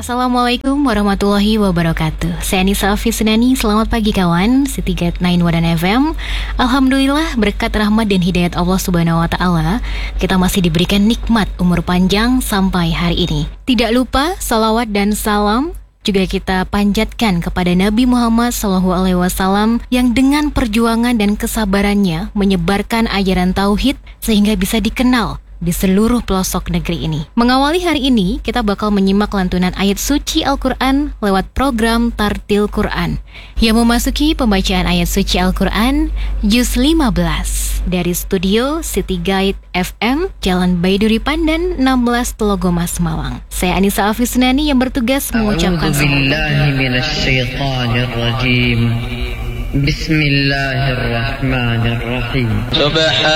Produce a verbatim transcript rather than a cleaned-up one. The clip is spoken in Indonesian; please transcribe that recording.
Assalamualaikum warahmatullahi wabarakatuh. Saya Anissa Afisnani, selamat pagi kawan City Guide sembilan Wadan F M. Alhamdulillah berkat rahmat dan hidayat Allah Subhanahu Wa Taala, kita masih diberikan nikmat umur panjang sampai hari ini. Tidak lupa salawat dan salam juga kita panjatkan kepada Nabi Muhammad shallallahu alaihi wasallam yang dengan perjuangan dan kesabarannya menyebarkan ajaran tauhid sehingga bisa dikenal di seluruh pelosok negeri ini. Mengawali hari ini, kita bakal menyimak lantunan ayat suci Al-Quran lewat program Tartil Quran yang memasuki pembacaan ayat suci Al-Quran Juz lima belas dari studio City Guide F M, Jalan Baiduri Pandan enam belas Telogomas Malang. Saya Anissa Afisnani yang bertugas mengucapkan Bismillahirrahmanirrahim.